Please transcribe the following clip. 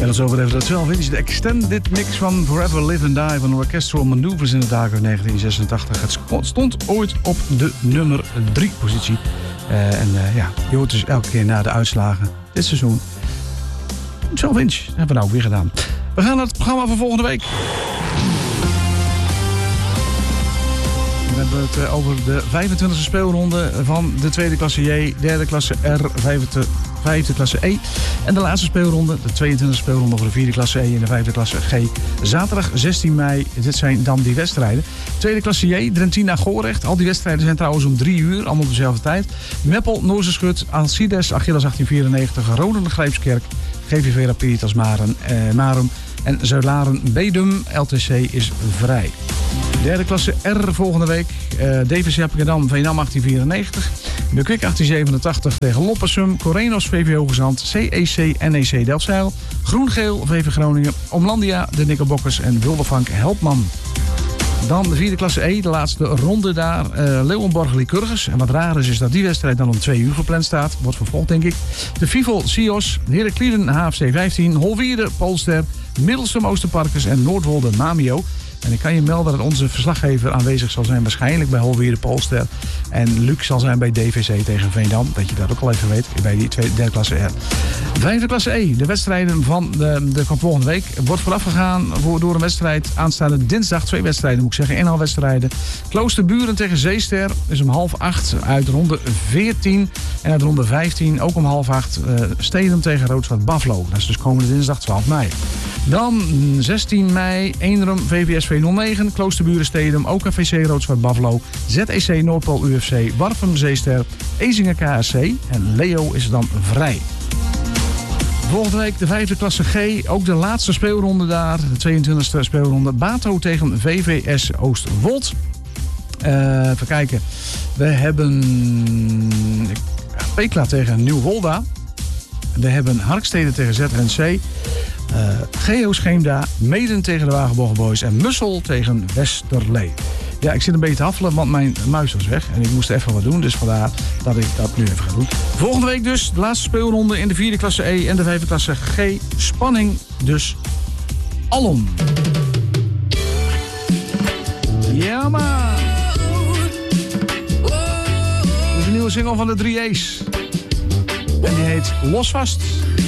En dat is over even dat 12 inch. De extended mix van Forever Live and Die van Orchestral Maneuvers in de dagen van 1986. Het stond ooit op de nummer 3 positie. Je hoort dus elke keer na de uitslagen dit seizoen. 12 inch hebben we nou ook weer gedaan. We gaan naar het programma van volgende week. We hebben het over de 25e speelronde van de tweede klasse J, derde klasse R, vijfde klasse E. En de laatste speelronde, de 22e speelronde voor de vierde klasse E en de vijfde klasse G. Zaterdag 16 mei, dit zijn dan die wedstrijden. Tweede klasse J, Drentina Gorecht. Al die wedstrijden zijn trouwens om 3 uur, allemaal op dezelfde tijd. Meppel, Noorse Schut, Alcides, Achilles 1894, Roden Grijpskerk, GVV Rapiditas Marum en Zuidlaren Bedum. LTC is vrij. Derde klasse R volgende week. DVC Appingedam, Veenam 1894. De Kwik 1887 tegen Loppersum. Corenos, VV Hoogezand. CEC, NEC Delfzijl. Groen-Geel, VV Groningen. Omlandia, de Nikkelbokkers en Wildevank Helpman. Dan de vierde klasse E, de laatste ronde daar. Leeuwenborg Lycurgus. En wat raar is dat die wedstrijd dan om 2 uur gepland staat. Wordt vervolgd, denk ik. De Fivel Sios, Heraclieden HFC 15. Holwierde Polster. Middelstum Oosterparkers en Noordwolde Mamio. En ik kan je melden dat onze verslaggever aanwezig zal zijn, waarschijnlijk bij Holwierde Polster. En Luc zal zijn bij DVC tegen Veendam. Dat je dat ook al even weet, bij die derde klasse R. Vijfde klasse E, de wedstrijden van de volgende week. Wordt voorafgegaan door een wedstrijd aanstaande dinsdag. 2 wedstrijden moet ik zeggen, 1,5 wedstrijden. Kloosterburen tegen Zeester is om 7:30 uit ronde 14. En uit ronde 15 ook om 7:30 Stedum tegen Roodstad Baflo. Dat is dus komende dinsdag 12 mei. Dan 16 mei, Eenrum VVSV 09, Kloosterburen Stedum, ook FVC Roodstad Baflo, ZEC Noordpool UFC, Warfum Zeester, Ezinge KSC en Leo is dan vrij. Volgende week de vijfde klasse G, ook de laatste speelronde daar, de 22e speelronde. Bato tegen VVS Oostwold. Even kijken, we hebben Pekla tegen Nieuw-Wolda. We hebben Harkstede tegen ZNC. Geo Scheemda, Meden tegen de Wagenborgen Boys en Mussel tegen Westerlee. Ja, ik zit een beetje te haffelen, want mijn muis was weg. En ik moest even wat doen, dus vandaar dat ik dat nu even ga doen. Volgende week dus de laatste speelronde in de vierde klasse E en de vijfde klasse G. Spanning dus alom. Ja, maar. Dit is een nieuwe single van de 3 A's. En die heet Los Vast.